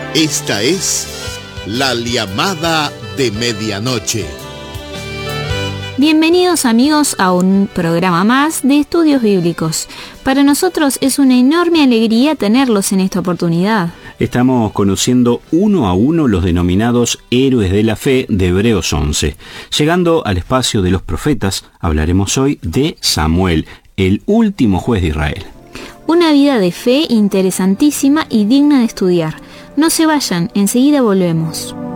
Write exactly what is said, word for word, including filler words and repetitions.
Esta es la llamada de medianoche. Bienvenidos amigos a un programa más de Estudios Bíblicos. Para nosotros es una enorme alegría tenerlos en esta oportunidad. Estamos conociendo uno a uno los denominados héroes de la fe de Hebreos once. Llegando al espacio de los profetas, hablaremos hoy de Samuel, el último juez de Israel. Una vida de fe interesantísima y digna de estudiar. No se vayan, enseguida volvemos.